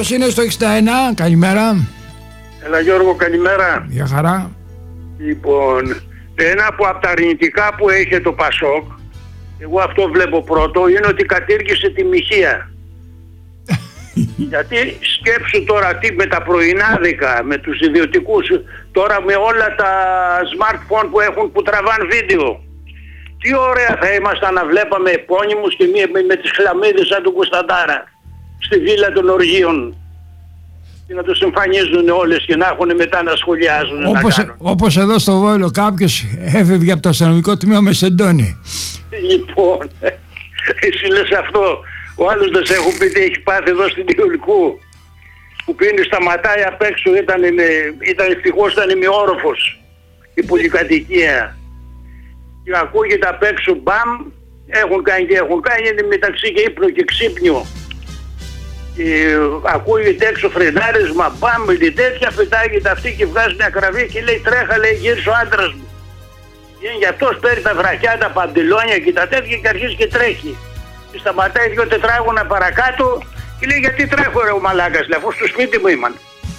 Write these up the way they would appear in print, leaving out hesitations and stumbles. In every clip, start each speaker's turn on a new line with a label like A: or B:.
A: Ποιος είναι στο 61, καλημέρα.
B: Έλα Γιώργο, καλημέρα.
A: Γεια χαρά.
B: Λοιπόν, ένα από τα αρνητικά που έχει το Πασόκ, εγώ αυτό βλέπω πρώτο, είναι ότι κατήργησε τη μοιχεία. Γιατί σκέψου τώρα τι με τα πρωινάδικα, με τους ιδιωτικούς, τώρα με όλα τα smartphone που έχουν που τραβάνε βίντεο. Τι ωραία θα ήμασταν να βλέπαμε επώνυμους και με τις χλαμίδες σαν του Κωνσταντάρα στη βίλα των οργείων και να τους εμφανίζουν όλες και να έχουν μετά να σχολιάζουν.
A: Όπως εδώ στο Βόλο κάποιος έφευγε από το αστυνομικό τμήμα με σεντόνι.
B: Λοιπόν, εσύ λες αυτό. Ο άλλος δεν σε έχουν πει τι έχει πάθει εδώ στην Ιουλικού, που πίνει, σταματάει απ' έξω, ήταν ευτυχώς, ήταν ημιόροφος η πολυκατοικία και ακούγεται απ' έξω μπαμ, έχουν κάνει, είναι μεταξύ και ύπνο και ξύπνιο και ακούγεται έξω φρενάρισμα μπαμ, τέτοια, πετάγεται αυτή και βγάζει μια κραβή και λέει τρέχα, λέει γύρισε ο άντρας μου. Και αυτός παίρνει τα βρακιά, τα παντελόνια και τα τέτοια και αρχίζει και τρέχει. Και σταματάει 2 τετράγωνα παρακάτω και λέει γιατί τρέχω ρε ο μαλάκας, λέει, αφού στο σπίτι μου ήμουν.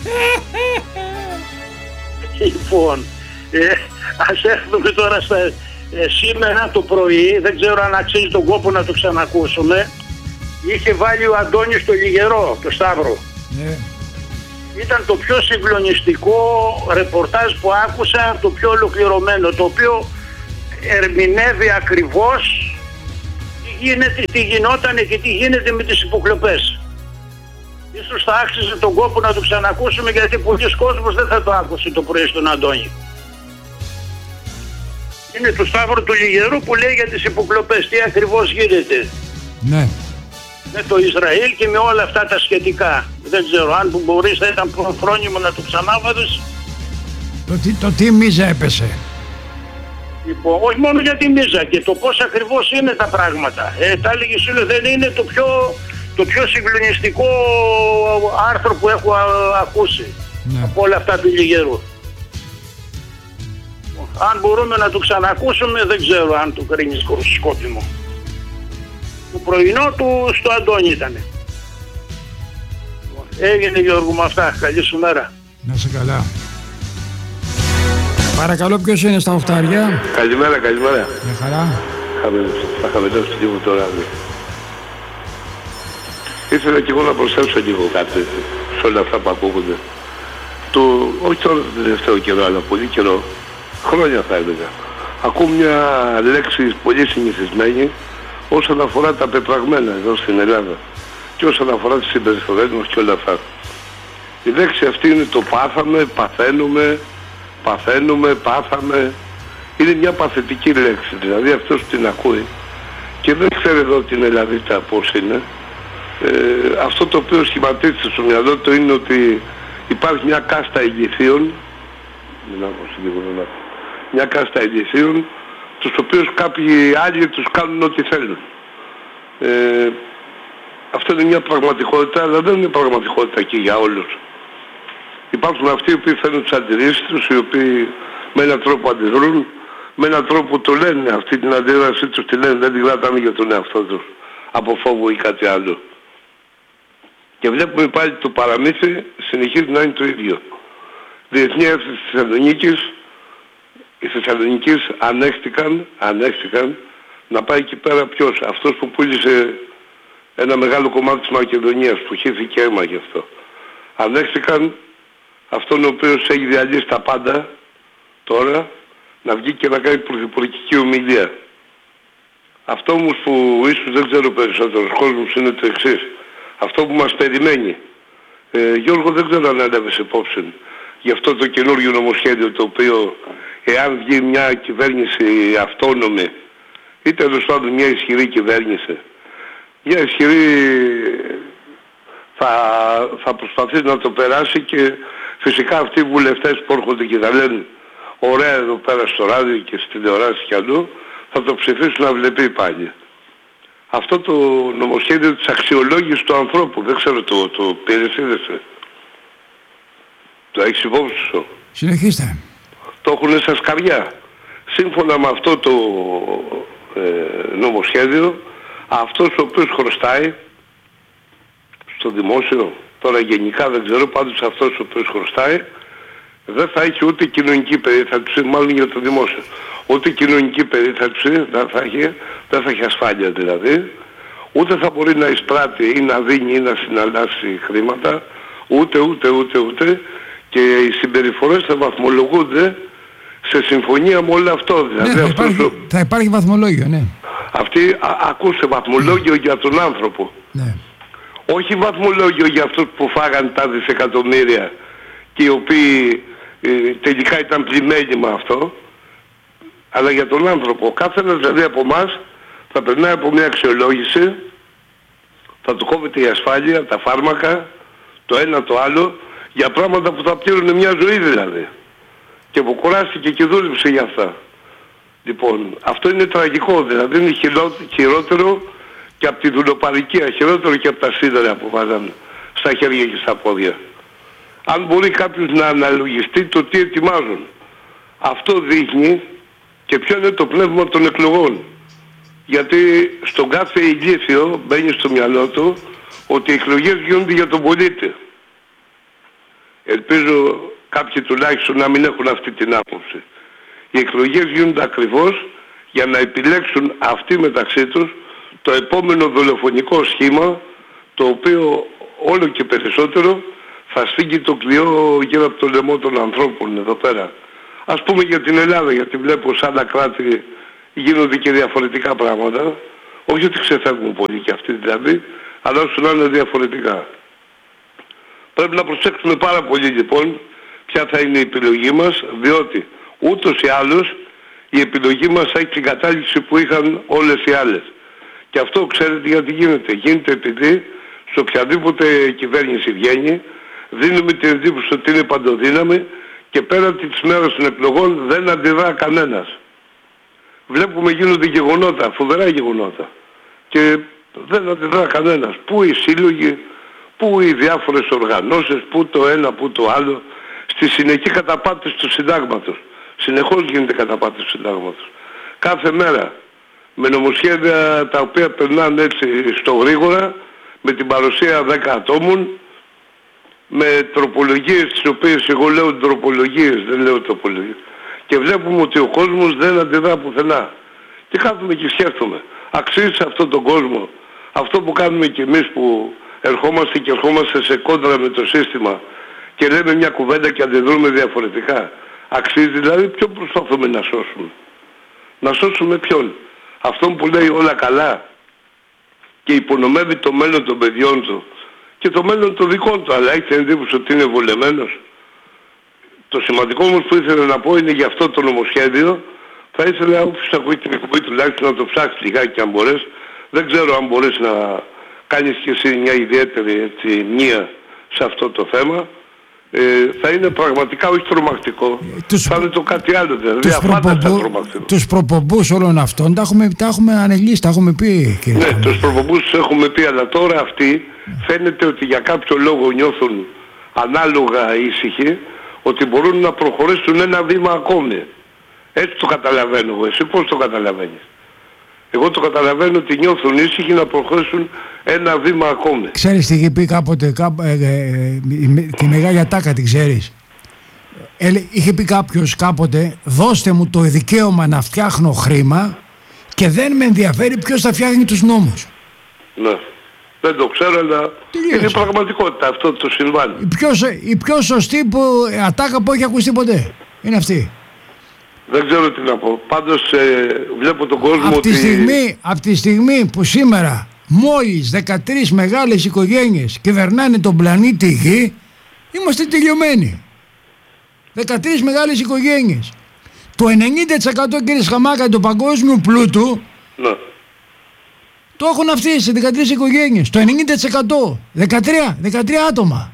B: Λοιπόν, ας έρθουμε τώρα σήμερα το πρωί, δεν ξέρω αν αξίζει τον κόπο να το ξανακούσουμε. Είχε βάλει ο Αντώνης στο Λιγερό, το Σταύρο. Ήταν το πιο συγκλονιστικό ρεπορτάζ που άκουσα, το πιο ολοκληρωμένο, το οποίο ερμηνεύει ακριβώς τι γινότανε και τι γίνεται με τις υποκλοπές. Ίσως θα άξιζε τον κόπο να το ξανακούσουμε, γιατί πολλοί κόσμος δεν θα το άκουσε το πρωί στον Αντώνη. Είναι το Σταύρο του Λιγερού που λέει για τις υποκλοπές, τι ακριβώς γίνεται.
A: Ναι.
B: Με το Ισραήλ και με όλα αυτά τα σχετικά. Δεν ξέρω αν μπορείς, θα ήταν φρόνιμο να το ξανάβαδες.
A: Το τι μίζα έπεσε.
B: Λοιπόν, όχι μόνο για τη μίζα και το πώς ακριβώς είναι τα πράγματα. Τα έλεγε Σύλλο, δεν είναι το πιο συγκλονιστικό άρθρο που έχω ακούσει, ναι, από όλα αυτά του Λιγερού. Αν μπορούμε να το ξανακούσουμε, δεν ξέρω αν το κρίνεις σκόπιμο. Το πρωινό του στο Αντώνη ήτανε. Έγινε Γιώργο με αυτά. Καλή σου μέρα.
A: Να σε καλά. Παρακαλώ, ποιος είναι στα οχτάρια?
C: Καλημέρα, καλημέρα.
A: Μια χαρά.
C: Θα χαμηλώσω λίγο το ράδι. Ήθελα και εγώ να προσθέσω λίγο κάτι σε όλα αυτά που ακούγονται. Όχι τώρα το τελευταίο καιρό, αλλά πολύ καιρό, χρόνια θα έλεγα. Ακούω μια λέξη πολύ συνηθισμένη όσον αφορά τα πεπραγμένα εδώ στην Ελλάδα και όσον αφορά τις συμπεριφορές μας και όλα αυτά. Η λέξη αυτή είναι το πάθαμε, πάθαμε. Είναι μια παθητική λέξη, δηλαδή αυτός που την ακούει και δεν ξέρει εδώ την Ελλαδίτα πώς είναι. Αυτό το οποίο σχηματίζεται στο μυαλό του είναι ότι υπάρχει μια κάστα ηλιθείων, μια κάστα ηλιθείων, τους οποίους κάποιοι άλλοι τους κάνουν ό,τι θέλουν. Αυτό είναι μια πραγματικότητα, αλλά δεν είναι πραγματικότητα και για όλους. Υπάρχουν αυτοί οι οποίοι φέρνουν τις αντιρρήσεις τους, οι οποίοι με έναν τρόπο αντιδρούν, με έναν τρόπο το λένε, αυτή την αντίδρασή τους τη λένε, δεν την κρατάνε για τον εαυτό τους, από φόβο ή κάτι άλλο. Και βλέπουμε πάλι το παραμύθι συνεχίζει να είναι το ίδιο. Διεθνή Ένωση της Θεσσαλονίκης, οι Θεσσαλονικείς ανέχτηκαν να πάει εκεί πέρα ποιος, αυτός που πούλησε ένα μεγάλο κομμάτι της Μακεδονίας, που χύθηκε αίμα γι' αυτό. Ανέχτηκαν αυτόν ο οποίος έχει διαλύσει τα πάντα τώρα να βγει και να κάνει πρωθυπουργική ομιλία. Αυτό όμως που ίσως δεν ξέρω περισσότερος κόσμος είναι το εξής. Αυτό που μας περιμένει. Γιώργο, δεν ξέρω αν έλαβες υπόψη γι' αυτό το καινούργιο νομοσχέδιο, το οποίο εάν βγει μια κυβέρνηση αυτόνομη ή τέλος πάντων μια ισχυρή κυβέρνηση, μια ισχυρή θα προσπαθήσει να το περάσει και φυσικά αυτοί οι βουλευτές που έρχονται και τα λένε ωραία εδώ πέρα στο ράδιο και στην τηλεόραση και αλλού, θα το ψηφίσουν να βλέπει πάλι. Αυτό το νομοσχέδιο της αξιολόγησης του ανθρώπου, δεν ξέρω, το πήρες, είδεσαι. Το έχεις υπόψη σου?
A: Συνεχίστε.
C: Το έχουν στα σκαριά. Σύμφωνα με αυτό το νομοσχέδιο, αυτός ο οποίος χρωστάει στο δημόσιο Τώρα γενικά δεν ξέρω, πάντως αυτός ο οποίος χρωστάει δεν θα έχει ούτε κοινωνική περίθαλψη, μάλλον για το δημόσιο. Ούτε κοινωνική περίθαλψη δεν θα έχει ασφάλεια δηλαδή, ούτε θα μπορεί να εισπράττει ή να δίνει ή να συναλλάσσει χρήματα, ούτε και οι συμπεριφορές θα βαθμολογούνται σε συμφωνία με όλο αυτό. Δηλαδή
A: ναι, θα υπάρχει βαθμολόγιο, ναι.
C: Αυτή, ακούσε, βαθμολόγιο για τον άνθρωπο.
A: Ναι.
C: Όχι βαθμολόγιο για αυτούς που φάγαν τα δισεκατομμύρια και οι οποίοι τελικά ήταν πλημμένοι με αυτό, αλλά για τον άνθρωπο. Κάθε ένας δηλαδή από εμάς θα περνάει από μια αξιολόγηση, θα του κόβεται η ασφάλεια, τα φάρμακα, το ένα το άλλο, για πράγματα που θα πλήρωνε μια ζωή δηλαδή. Και που κουράστηκε και δούλεψε για αυτά. Λοιπόν, αυτό είναι τραγικό, δηλαδή είναι χειρότερο και από τη δουλοπαρικία, χειρότερο και από τα σίδερα που βάζαν στα χέρια και στα πόδια. Αν μπορεί κάποιος να αναλογιστεί το τι ετοιμάζουν. Αυτό δείχνει και ποιο είναι το πνεύμα των εκλογών. Γιατί στον κάθε ηλίθιο μπαίνει στο μυαλό του ότι οι εκλογές γίνονται για τον πολίτη. Ελπίζω κάποιοι τουλάχιστον να μην έχουν αυτή την άποψη. Οι εκλογές γίνονται ακριβώς για να επιλέξουν αυτοί μεταξύ τους το επόμενο δολοφονικό σχήμα, το οποίο όλο και περισσότερο θα σφίγγει το κλειό γύρω από το λαιμό των ανθρώπων εδώ πέρα. Ας πούμε για την Ελλάδα, γιατί βλέπω σαν τα κράτη γίνονται και διαφορετικά πράγματα. Όχι ότι ξεφεύγουν πολύ και αυτοί δηλαδή, αλλά όσο να είναι διαφορετικά. Πρέπει να προσέξουμε πάρα πολύ λοιπόν ποια θα είναι η επιλογή μας, διότι ούτως ή άλλως η επιλογή μας έχει την κατάληξη που είχαν όλες οι άλλες. Και αυτό ξέρετε γιατί γίνεται. Γίνεται επειδή σε οποιαδήποτε κυβέρνηση βγαίνει, δίνουμε την εντύπωση ότι είναι παντοδύναμη και πέραν της μέρας των εκλογών δεν αντιδρά κανένας. Βλέπουμε γίνονται γεγονότα, φοβερά γεγονότα. Και δεν αντιδρά κανένας. Πού οι σύλλογοι, πού οι διάφορες οργανώσεις, πού το ένα, πού το άλλο. Στη συνεχή καταπάτηση του συντάγματος. Συνεχώς γίνεται καταπάτηση του συντάγματος. Κάθε μέρα. Με νομοσχέδια τα οποία περνάνε έτσι στο γρήγορα, με την παρουσία 10 ατόμων, με τροπολογίες τις οποίες εγώ λέω τροπολογίες, δεν λέω τροπολογίες. Και βλέπουμε ότι ο κόσμος δεν αντιδρά πουθενά. Και κάθομαι και σκέφτομαι. Αξίζει σε αυτόν τον κόσμο αυτό που κάνουμε κι εμείς που ερχόμαστε σε κόντρα με το σύστημα και λέμε μια κουβέντα και αντιδρούμε διαφορετικά. Αξίζει δηλαδή, ποιον προσπαθούμε να σώσουμε. Να σώσουμε ποιον. Αυτόν που λέει όλα καλά και υπονομεύει το μέλλον των παιδιών του και το μέλλον των δικών του, αλλά έχει την εντύπωση ότι είναι βολεμένος. Το σημαντικό όμως που ήθελα να πω είναι για αυτό το νομοσχέδιο. Θα ήθελα όποιος ακούει την εκπομπή τουλάχιστον να το ψάξει λιγάκι αν μπορείς. Δεν ξέρω αν μπορείς να κάνεις και εσύ μια ιδιαίτερη μία σε αυτό το θέμα. Θα είναι πραγματικά όχι τρομακτικό. Θα είναι το κάτι άλλο, δηλαδή αφάνταστα τρομακτικό.
A: Τους προπομπούς όλων αυτών τα έχουμε ανελύσει, τα έχουμε πει.
C: Ναι, τους προπομπούς τους έχουμε πει, αλλά τώρα αυτοί φαίνεται ότι για κάποιο λόγο νιώθουν ανάλογα ήσυχοι ότι μπορούν να προχωρήσουν ένα βήμα ακόμη. Έτσι το καταλαβαίνω εγώ. Εσύ πώς το καταλαβαίνεις? Εγώ το καταλαβαίνω ότι νιώθουν ήσυχοι να προχωρήσουν ένα βήμα ακόμη.
A: Ξέρεις τι είχε πει κάποτε, τη Μεγάλη Ατάκα την ξέρεις? Είχε πει κάποιος κάποτε, δώστε μου το δικαίωμα να φτιάχνω χρήμα και δεν με ενδιαφέρει ποιος θα φτιάχνει τους νόμους.
C: Ναι, δεν το ξέρω, αλλά είναι πραγματικότητα, αυτό το συμβάνει.
A: Η πιο σωστή ατάκα που έχει ακουστεί ποτέ είναι αυτή.
C: Δεν ξέρω τι να πω. Πάντως βλέπω τον κόσμο
A: από τη στιγμή που σήμερα μόλις 13 μεγάλες οικογένειες κυβερνάνε τον πλανήτη Γη, είμαστε τελειωμένοι. 13 μεγάλες οικογένειες. Το 90% κύριε Σχαμάκα του παγκόσμιου πλούτου,
C: ναι,
A: το έχουν αυτοί σε 13 οικογένειες. Το 90%. 13 άτομα.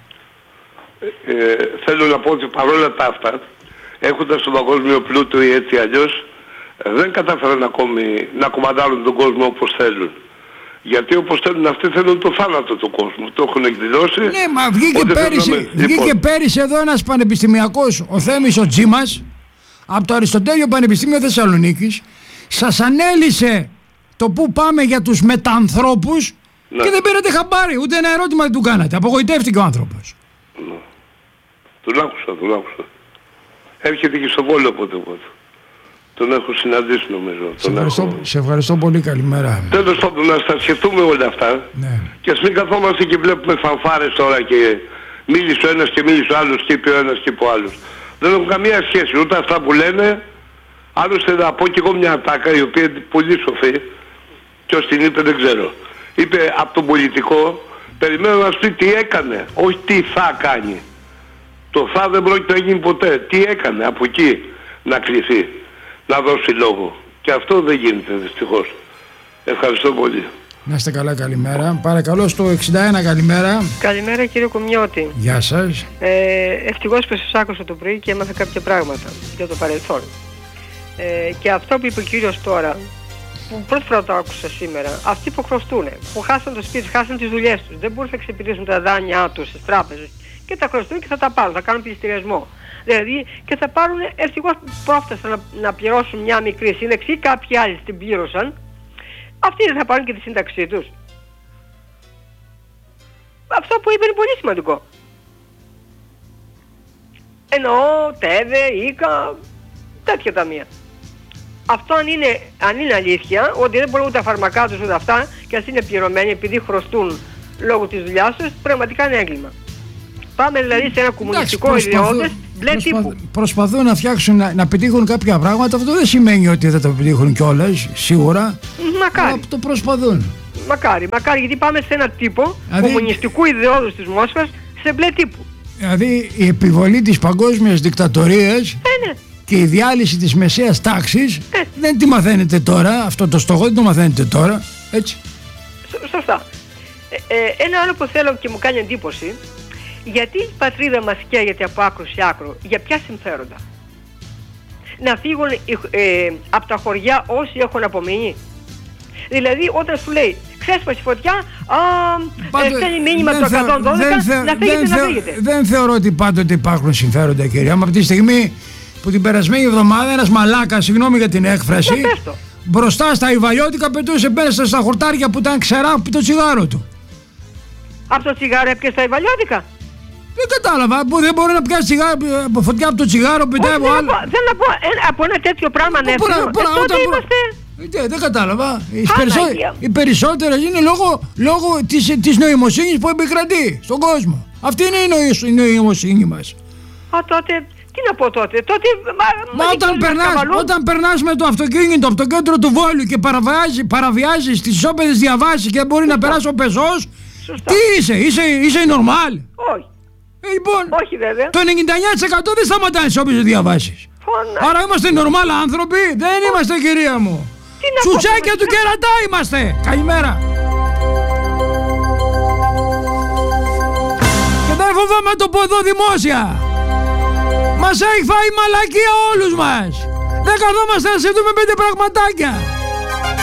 C: Θέλω να πω ότι παρόλα τα αυτά, έχοντας τον παγκόσμιο πλούτο ή έτσι αλλιώς, δεν κατάφεραν ακόμη να κομμαντάρουν τον κόσμο όπως θέλουν. Γιατί όπως θέλουν αυτοί θέλουν το θάνατο του κόσμου. Το έχουν εκδηλώσει.
A: Ναι, μα βγήκε πέρυσι εδώ ένας πανεπιστημιακός, ο Θέμης ο Τζίμας, από το Αριστοτέλειο Πανεπιστήμιο Θεσσαλονίκης. Σας ανέλησε το που πάμε για τους μετανθρώπους
C: Ναι.
A: Και δεν πήρατε χαμπάρι, ούτε ένα ερώτημα δεν του κάνατε. Απογοητεύτηκε ο άνθρωπος.
C: Ναι. Τον άκουσα. Έρχεται και στο Βόλο πότε. Τον έχω συναντήσει νομίζω.
A: Σε ευχαριστώ πολύ, καλημέρα.
C: Τέλος πάντων, να τα σκεφτούμε όλα αυτά.
A: Ναι.
C: Και ας μην καθόμαστε και βλέπουμε φανφάρες τώρα και μίλησε ο ένας και μίλησε ο άλλος και είπε ο ένας και είπε ο άλλος. Δεν έχουν καμία σχέση ούτε αυτά που λένε. Άλλωστε να πω και εγώ μια ατάκα η οποία είναι πολύ σοφή. Ποιος την είπε δεν ξέρω. Είπε από τον πολιτικό, περιμένω να σου πει τι έκανε, όχι τι θα κάνει. Το θα δεν πρόκειται να γίνει ποτέ. Τι έκανε από εκεί να κληθεί, να δώσει λόγο. Και αυτό δεν γίνεται δυστυχώς. Ευχαριστώ πολύ.
A: Να είστε καλά, καλημέρα. Παρακαλώ στο 61, καλημέρα.
D: Καλημέρα κύριε Κομιώτη.
A: Γεια σας.
D: Ευτυχώς που σας άκουσα το πρωί και έμαθα κάποια πράγματα για το παρελθόν. Και αυτό που είπε ο κύριος τώρα, που πρώτη φορά το άκουσα σήμερα, αυτοί που χρωστούν, που χάσαν το σπίτι, χάσαν τις δουλειές τους, δεν μπορούν να εξυπηρετήσουν τα δάνειά τους στις τράπεζες και τα χρωστούν και θα τα πάρουν, θα κάνουν πληστηριασμό. Δηλαδή και θα πάρουν, ευτυχώς πρόφτασαν να πληρώσουν μια μικρή σύνταξη, κάποιοι άλλοι την πλήρωσαν, αυτοί δεν θα πάρουν και τη σύνταξή τους. Αυτό που είπε είναι πολύ σημαντικό. Εννοώ ΤΕΔΕ, ΙΚΑ, τέτοια ταμεία. Αυτό αν είναι αλήθεια, ότι δεν μπορούν ούτε τα φαρμακά τους ούτε αυτά, και ας είναι πληρωμένοι επειδή χρωστούν λόγω της δουλειάς τους, πραγματικά είναι έγκλημα. Πάμε δηλαδή σε ένα κομμουνιστικό ιδεώδες μπλε τύπου.
A: Προσπαθούν να φτιάξουν, να πετύχουν κάποια πράγματα. Αυτό δεν σημαίνει ότι θα τα πετύχουν κιόλας, σίγουρα.
D: Μακάρι.
A: Αλλά το προσπαθούν.
D: Μακάρι, γιατί πάμε σε ένα τύπο κομμουνιστικού ιδεώδους της Μόσχας σε μπλε τύπου.
A: Δηλαδή η επιβολή της παγκόσμιας δικτατορίας
D: Ναι.
A: και η διάλυση της μεσαίας τάξης δεν τη μαθαίνετε τώρα. Αυτό το στόχο δεν το μαθαίνετε τώρα. Έτσι.
D: Σωστά. Ένα άλλο που θέλω και μου κάνει εντύπωση, γιατί η πατρίδα μας καίγεται από άκρο σε άκρο, για ποια συμφέροντα? Να φύγουν από τα χωριά όσοι έχουν απομείνει. Δηλαδή όταν σου λέει ξέσπασε φωτιά, στέλνει μήνυμα το 112, να φύγετε, να φύγετε.
A: Δεν θεωρώ ότι πάντοτε υπάρχουν συμφέροντα, κυρία μου. Από τη στιγμή που την περασμένη εβδομάδα ένας μαλάκας, συγγνώμη για την έκφραση, μπροστά στα Ιβαλιώτικα πετούσε πέρα στα χορτάρια που ήταν ξερά από το τσιγάρο του.
D: Από το τσιγάρο έπιασε τα Ιβαλιώτικα?
A: Δεν κατάλαβα, που δεν μπορεί να πιάσει φωτιά από το τσιγάρο, πετάει από άλλο.
D: Θέλω να πω, από ένα τέτοιο πράγμα ανέφερε. Τότε είμαστε...
A: Δεν κατάλαβα. Οι περισσότερες είναι λόγω της νοημοσύνης που επικρατεί στον κόσμο. Αυτή είναι η νοημοσύνη μας.
D: Τότε, τι να πω τότε?
A: Μα όταν περνάς με το αυτοκίνητο από το κέντρο του Βόλου και παραβιάζεις τις ισόπεδες διαβάσεις και δεν μπορεί να περάσει ο πεζός, τι είσαι νορμάλ?
D: Όχι.
A: Λοιπόν,
D: όχι βέβαια.
A: Το 99% δεν σταματάει τις όποιες διαβάσεις. Άρα είμαστε νορμάλ άνθρωποι? Δεν είμαστε, κυρία μου. Τσουτσάκια του κερατά είμαστε. Καλημέρα. Και δεν φοβάμαι το πω εδώ δημόσια. Μας έχει φάει μαλακία όλους μας. Δεν καθόμαστε να σκεφτούμε 5 πραγματάκια.